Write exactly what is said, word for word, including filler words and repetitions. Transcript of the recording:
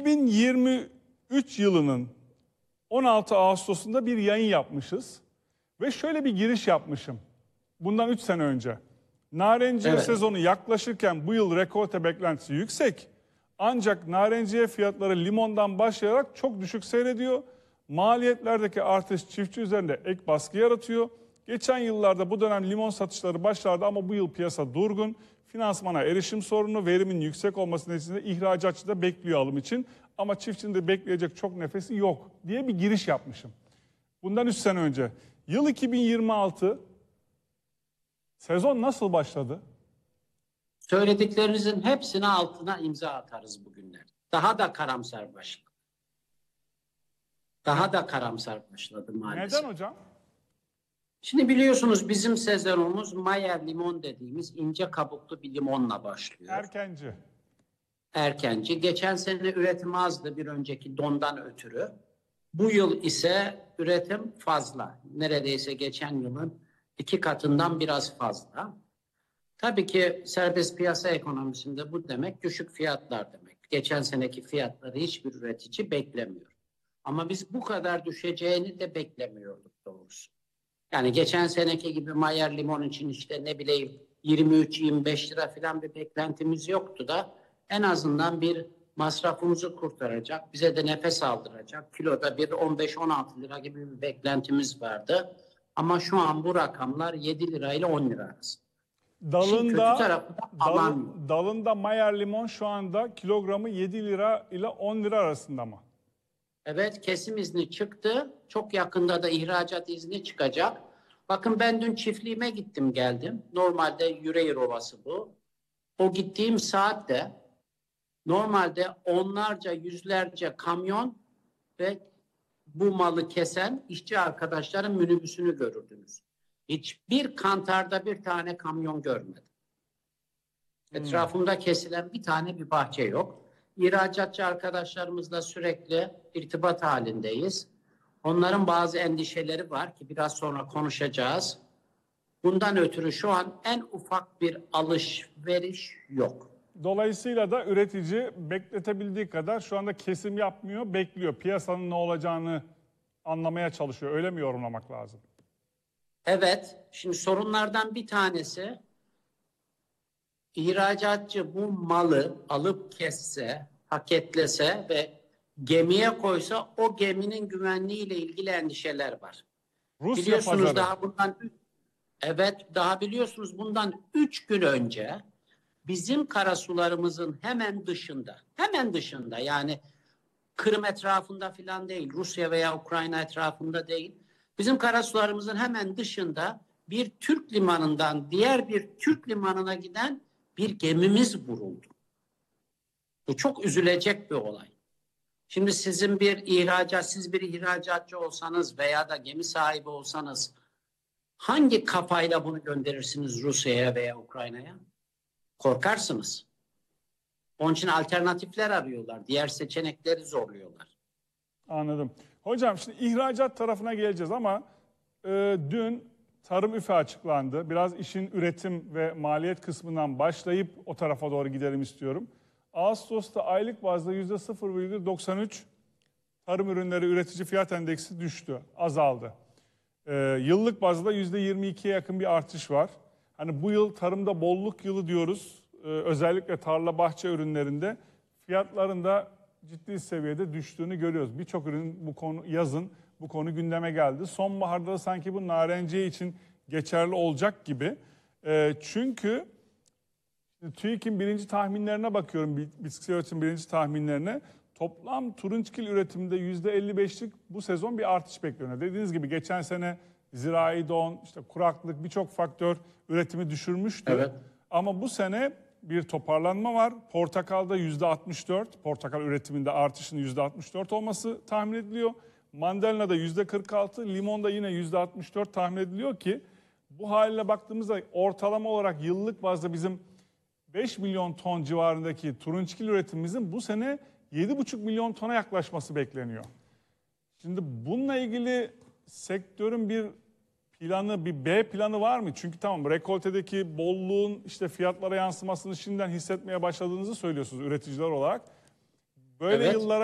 bin yirmi üç yılının on altı Ağustos'unda bir yayın yapmışız. Ve şöyle bir giriş yapmışım. Bundan üç sene önce. Narenciye Evet. sezonu yaklaşırken bu yıl rekolte beklentisi yüksek. Ancak narenciye fiyatları limondan başlayarak çok düşük seyrediyor. Maliyetlerdeki artış çiftçi üzerinde ek baskı yaratıyor. Geçen yıllarda bu dönem limon satışları başlardı ama bu yıl piyasa durgun. Finansmana erişim sorunu, verimin yüksek olması neticesinde ihracatçı da bekliyor alım için. Ama çiftçinin de bekleyecek çok nefesi yok diye bir giriş yapmışım. Bundan üç sene önce. Yıl iki bin yirmi altı, sezon nasıl başladı? Söylediklerinizin hepsine altına imza atarız bugünler. Daha da karamsar başladı. Daha da karamsar başladı maalesef. Neden hocam? Şimdi biliyorsunuz bizim sezonumuz Mayer limon dediğimiz ince kabuklu bir limonla başlıyor. Erkenci. Erkenci. Geçen sene üretim azdı bir önceki dondan ötürü. Bu yıl ise üretim fazla. Neredeyse geçen yılın iki katından biraz fazla. Tabii ki serbest piyasa ekonomisinde bu demek düşük fiyatlar demek. Geçen seneki fiyatları hiçbir üretici beklemiyor. Ama biz bu kadar düşeceğini de beklemiyorduk doğrusu. Yani geçen seneki gibi Mayer limon için işte ne bileyim yirmi üç yirmi beş lira falan bir beklentimiz yoktu da en azından bir masrafımızı kurtaracak, bize de nefes aldıracak. Kiloda bir on beş on altı lira gibi bir beklentimiz vardı. Ama şu an bu rakamlar yedi lira ile on lira arası. Dalında, dalı, dalında Mayer limon şu anda kilogramı yedi lira ile on lira arasında mı? Evet, kesim izni çıktı. Çok yakında da ihracat izni çıkacak. Bakın ben dün çiftliğime gittim geldim. Normalde Yüreğir Ovası bu. O gittiğim saatte normalde onlarca yüzlerce kamyon ve bu malı kesen işçi arkadaşların minibüsünü görürdünüz. Hiçbir kantarda bir tane kamyon görmedim. Hmm. Etrafımda kesilen bir tane bir bahçe yok. İhracatçı arkadaşlarımızla sürekli irtibat halindeyiz. Onların bazı endişeleri var ki biraz sonra konuşacağız. Bundan ötürü şu an en ufak bir alışveriş yok. Dolayısıyla da üretici bekletebildiği kadar şu anda kesim yapmıyor, bekliyor. Piyasanın ne olacağını anlamaya çalışıyor. Öyle mi yorumlamak lazım? Evet. Şimdi sorunlardan bir tanesi ihracatçı bu malı alıp kesse, paketlese ve gemiye koysa o geminin güvenliğiyle ilgili endişeler var. Rusya biliyorsunuz pazarı. daha bundan evet daha biliyorsunuz bundan üç gün önce bizim karasularımızın hemen dışında, hemen dışında yani Kırım etrafında filan değil, Rusya veya Ukrayna etrafında değil. Bizim karasularımızın hemen dışında bir Türk limanından diğer bir Türk limanına giden bir gemimiz vuruldu. Bu çok üzülecek bir olay. Şimdi sizin bir ihracat, siz bir ihracatçı olsanız veya da gemi sahibi olsanız hangi kafayla bunu gönderirsiniz Rusya'ya veya Ukrayna'ya? Korkarsınız. Onun için alternatifler arıyorlar. Diğer seçenekleri zorluyorlar. Anladım. Hocam şimdi ihracat tarafına geleceğiz ama e, dün Tarım Üfe açıklandı. Biraz işin üretim ve maliyet kısmından başlayıp o tarafa doğru gidelim istiyorum. Ağustos'ta aylık bazda yüzde sıfır virgül doksan üç tarım ürünleri üretici fiyat endeksi düştü, azaldı. E, yıllık bazda yüzde yirmi ikiye yakın bir artış var. Hani bu yıl tarımda bolluk yılı diyoruz. Ee, özellikle tarla bahçe ürünlerinde fiyatların da ciddi seviyede düştüğünü görüyoruz. Birçok ürün bu konu yazın bu konu gündeme geldi. Sonbaharda da sanki bu narenciye için geçerli olacak gibi. Ee, çünkü TÜİK'in birinci tahminlerine bakıyorum, bitkisel üretim birinci tahminlerine. Toplam turunçgil üretiminde yüzde elli beşlik bu sezon bir artış bekleniyor. Dediğiniz gibi geçen sene zirai don, işte kuraklık birçok faktör üretimi düşürmüştü. Evet. Ama bu sene bir toparlanma var. Portakalda yüzde altmış dört, portakal üretiminde artışın yüzde altmış dört olması tahmin ediliyor. Mandalina'da yüzde kırk altı, limonda yine yüzde altmış dört tahmin ediliyor ki bu haliyle baktığımızda ortalama olarak yıllık bazda bizim beş milyon ton civarındaki turunçgil üretimimizin bu sene yedi buçuk milyon tona yaklaşması bekleniyor. Şimdi bununla ilgili sektörün bir planı, bir B planı var mı? Çünkü tamam rekoltedeki bolluğun işte fiyatlara yansımasını şimdiden hissetmeye başladığınızı söylüyorsunuz üreticiler olarak. Böyle Evet. yıllara